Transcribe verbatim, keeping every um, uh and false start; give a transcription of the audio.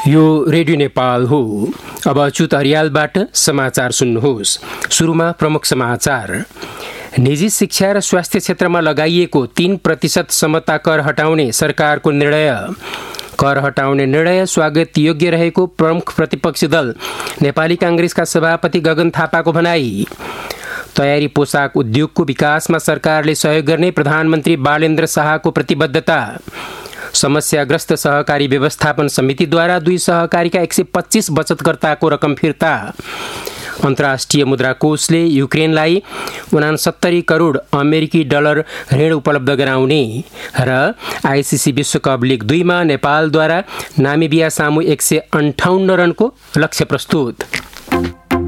यो रेडियो नेपाल हो। अब अच्युत अर्यालबाट समाचार सुन्नुहोस्। सुरुमा प्रमुख समाचार। निजी शिक्षा र स्वास्थ्य क्षेत्रमा लगाइएको तीन प्रतिशत समता कर हटाउने सरकारको निर्णय। कर हटाउने निर्णय स्वागत योग्य रहेको प्रमुख प्रतिपक्षी दल नेपाली कांग्रेसका सभापति गगन थापाको भनाई। तयारी पोसाक उद्योगको विकासमा सरकारले सहयोग गर्ने प्रधानमन्त्री बालेन्द्र शाहको प्रतिबद्धता। समस्याग्रस्त सहकारी व्यवस्थापन समितिद्वारा दुई सहकारीका एक सय पच्चीस बचतकर्ताको रकम फिर्ता। अन्तर्राष्ट्रिय मुद्रा कोषले युक्रेनलाई उनासत्तरी करोड अमेरिकी डलर ऋण उपलब्ध गराउने र आइसिसी विश्वकप लिग दुईमा नेपालद्वारा नामिबिया सामु एक सय अन्ठाउन्न रनको लक्ष्य प्रस्तुत।